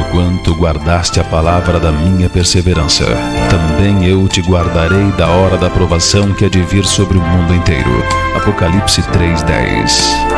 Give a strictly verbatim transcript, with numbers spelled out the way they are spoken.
porquanto guardaste a palavra da minha perseverança, também eu te guardarei da hora da provação que há de vir sobre o mundo inteiro. Apocalipse três, dez.